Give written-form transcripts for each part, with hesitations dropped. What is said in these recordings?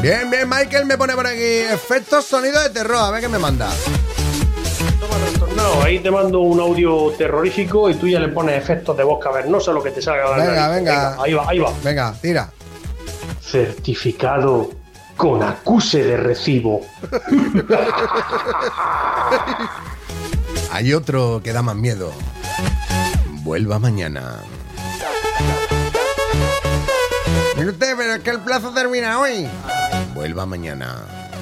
Bien, bien, Michael me pone por aquí efectos, sonido de terror. A ver qué me manda. Toma, trastornado. Ahí te mando un audio terrorífico y tú ya le pones efectos de voz cavernosa, lo que te salga. Venga. Ahí va. Venga, tira. Certificado con acuse de recibo. Hay otro que da más miedo. Vuelva mañana. Mire usted, pero es que el plazo termina hoy. Vuelva mañana.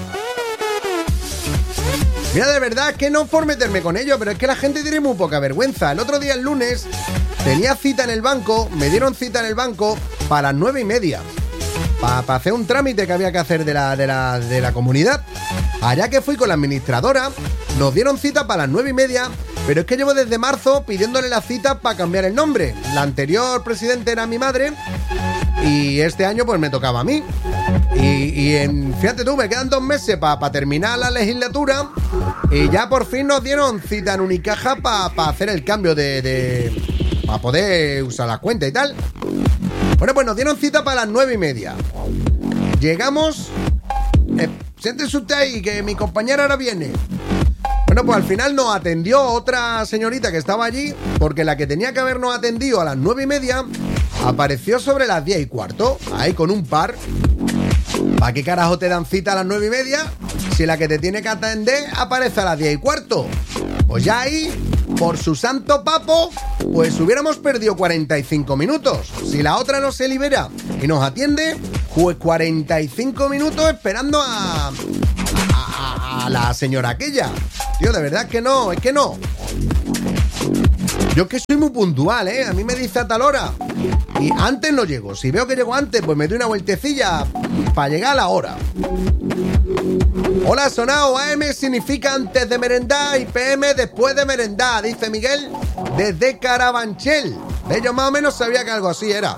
Mira, de verdad, que no por meterme con ello, pero es que la gente tiene muy poca vergüenza. El otro día, el lunes, tenía cita en el banco, me dieron cita en el banco para las 9:30. Para hacer un trámite que había que hacer de la comunidad. Allá que fui con la administradora, nos dieron cita para las 9:30, pero es que llevo desde marzo pidiéndole la cita para cambiar el nombre. La anterior presidente era mi madre y este año pues me tocaba a mí. Fíjate tú, me quedan 2 meses para terminar la legislatura y ya por fin nos dieron cita en Unicaja para hacer el cambio para poder usar la cuenta y tal. Bueno, pues nos dieron cita para las 9:30. Llegamos. Siéntese usted ahí, que mi compañera ahora viene. Bueno, pues al final nos atendió otra señorita que estaba allí, porque la que tenía que habernos atendido a las 9:30 apareció sobre las 10:15, ahí con un par. ¿Para qué carajo te dan cita a las 9:30 si la que te tiene que atender aparece a las 10:15? Pues ya ahí, por su santo papo, pues hubiéramos perdido 45 minutos. Si la otra no se libera y nos atiende, pues 45 minutos esperando a la señora aquella. Tío, de verdad que no, es que no. Yo es que soy muy puntual, ¿eh? A mí me dice a tal hora y antes no llego. Si veo que llego antes, pues me doy una vueltecilla para llegar a la hora. Hola, sonado. AM significa antes de merendar y PM después de merendar, dice Miguel desde Carabanchel. De ellos más o menos sabía que algo así era.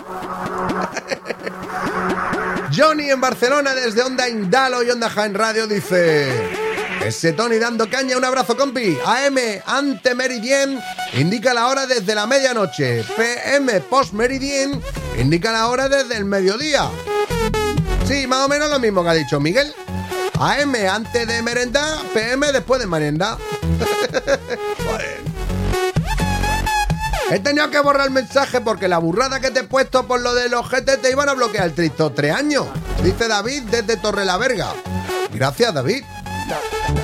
Johnny en Barcelona desde Onda Indalo y Onda Jaén Radio dice: ese Tony dando caña, un abrazo, compi. AM ante Meridien indica la hora desde la medianoche. PM post Meridien indica la hora desde el mediodía. Sí, más o menos lo mismo que ha dicho Miguel. AM antes de merendar, PM después de merendar. He tenido que borrar el mensaje porque la burrada que te he puesto por lo de los GT te iban a bloquear el Tristo 3 años. Dice David desde Torrelavega. Gracias, David.